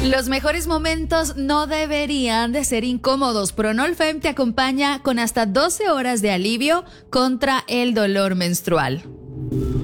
Los mejores momentos no deberían de ser incómodos. Pronolfem te acompaña con hasta 12 horas de alivio contra el dolor menstrual.